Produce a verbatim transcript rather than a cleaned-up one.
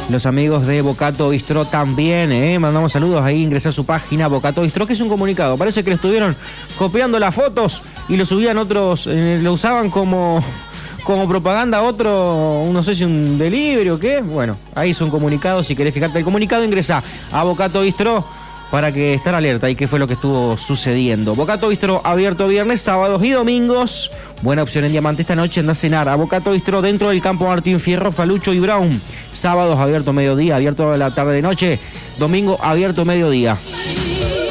Los amigos de Bocato Bistro también, ¿eh? Mandamos saludos ahí, ingresé a su página Bocato Bistro, que es un comunicado. Parece que le estuvieron copiando las fotos y lo subían otros, eh, lo usaban como, como propaganda otro, no sé si un delivery o qué. Bueno, ahí es un comunicado. Si querés fijarte el comunicado, ingresa a Bocato Bistro para que estar alerta y qué fue lo que estuvo sucediendo. Bocato Bistro abierto viernes, sábados y domingos. Buena opción en Diamante esta noche, anda a cenar a Bocato Bistro dentro del campo Martín Fierro, Falucho y Brown. Sábados abierto mediodía, abierto a la tarde de noche. Domingo abierto mediodía.